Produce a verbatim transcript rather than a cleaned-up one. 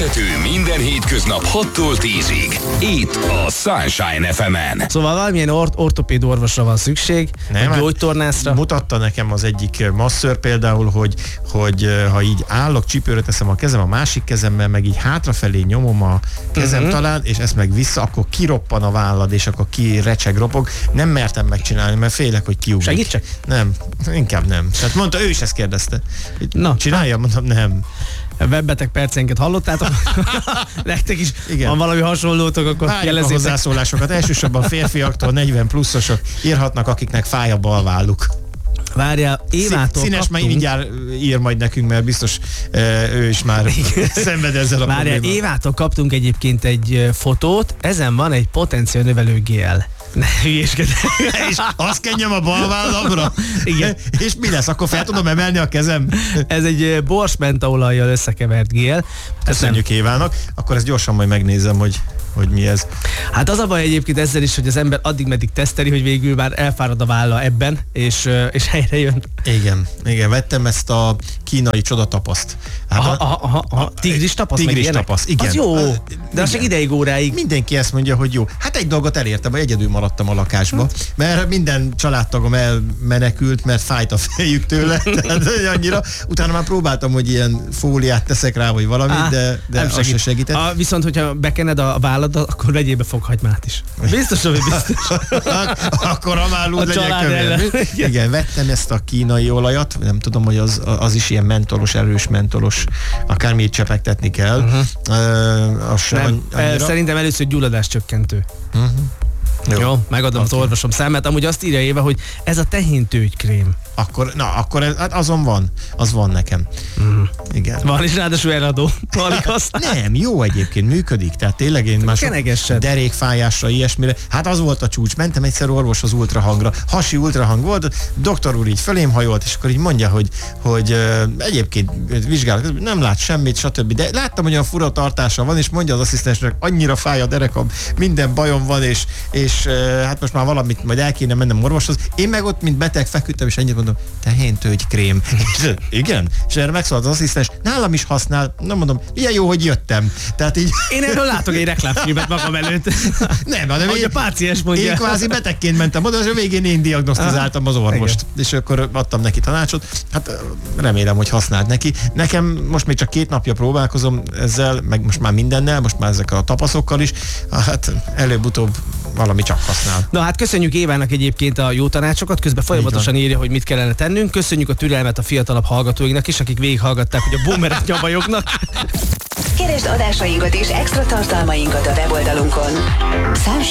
Megélhethető minden hétköznap hattól tízig. Itt a Sunshine ef emen. Szóval valamilyen or- ortopéd orvosra van szükség, Nem, vagy gyógytornászra. Mutatta nekem az egyik masször például, hogy, hogy ha így állok, csípőre teszem a kezem a másik kezemmel, meg így hátrafelé nyomom a kezem uh-huh. talán, és ezt meg vissza, akkor kiroppan a vállad, és akkor kirecseg, ropog. Nem mertem megcsinálni, mert félek, hogy kiugrik. Segítsek? Nem, inkább nem. Tehát mondta, ő is ezt kérdezte. Na. Csinálja? Mondtam, nem. Webbeteg percenket hallottátok? Nektek is Igen. van valami hasonlótok, akkor Várjuk a jelezzétek. hozzászólásokat. Elsősorban férfiaktól, negyven pluszosok írhatnak, akiknek fáj a bal válluk. Várjál, Évától Színes kaptunk... már mindjárt ír majd nekünk, mert biztos ő is már szenved ezzel a Várjál, problémával. Évától kaptunk egyébként egy fotót, ezen van egy potenciál növelő gél. Ne hülyéskedj. És azt kenjem a bal vállamra? Igen. És mi lesz? Akkor fel tudom emelni a kezem? Ez egy borsmentaolajjal összekevert gél. Köszönjük Évának. Akkor ezt gyorsan majd megnézem, hogy, hogy mi ez. Hát az a baj egyébként ezzel is, hogy az ember addig-meddig teszteli, hogy végül már elfárad a válla ebben, és, és helyre jön. Igen, igen, vettem ezt a kínai csodatapaszt. Hát Aha, a, aha, aha, aha. Tigris tapaszt, meg Tigris ilyenek? tapaszt, igen. Az jó, A- de az csak ideig óráig. Mindenki ezt mondja, hogy jó. Hát egy dolgot elértem, hogy egyedül maradtam a lakásba, mert minden családtagom elmenekült, mert fájt a fejük tőle, tehát annyira. Utána már próbáltam, hogy ilyen fóliát teszek rá, vagy valamit, Á, de, de nem az segít. se segített. A, viszont, hogyha bekened a válladat, akkor vegyél be fokhagymát is. Biztos, hogy biztos. Akkor a már A lúd legyen család kövér. ellen. Igen. Igen, vettem ezt a kínai olajat, nem tudom, hogy az, az is ilyen mentolos, erős mentolos, akármit csepegtetni kell. Uh-huh. Uh, az sem Nem, annyira. szerintem először gyulladás csökkentő. Uh-huh. Jó, Jó. megadom Okay. az orvosom számát. Amúgy azt írja Éva, hogy ez a tehintőgykrém. Akkor, na, akkor ez, hát azon van. Az van nekem. Mm. Igen. Van is ráadásul eladó. Alig használ. Nem, jó egyébként, működik. Tehát tényleg én már sok kenegessed. derékfájásra, ilyesmire. Hát az volt a csúcs. Mentem egyszer orvoshoz ultrahangra. Hasi ultrahang volt, doktor úr így fölém hajolt, és akkor így mondja, hogy, hogy uh, egyébként vizsgálat, nem lát semmit, stb. De láttam, hogy olyan fura tartása van, és mondja az asszisztensnek, annyira fáj a derekam, minden bajom van, és, és uh, hát most már valamit majd el kéne mennem orvoshoz. Én meg ott, mint beteg feküdtem, és ennyit mondom, tehéntőgykrém. Igen. És erre megszólalt az asszisztens, nálam is használ, nem mondom, milyen jó, hogy jöttem. Tehát így... Én erről látok egy reklámfilmet magam előtt. Nem, hanem Ahogy én, a páciens mondja. én kvázi betegként mentem oda, és a végén én diagnosztizáltam az orvost. Igen. És akkor adtam neki tanácsot. Hát remélem, hogy használt neki. Nekem most még csak két napja próbálkozom ezzel, meg most már mindennel, most már ezekkel a tapaszokkal is. Hát előbb-utóbb valami csak használ. Na hát köszönjük Évának egyébként a jó tanácsokat, közben folyamatosan írja, hogy mit kellene tennünk. Köszönjük a türelmet a fiatalabb hallgatóinknak is, akik végighallgatták, hogy a boomerek nyavajognak. Keresd adásainkat és extra tartalmainkat a weboldalunkon. Sunshine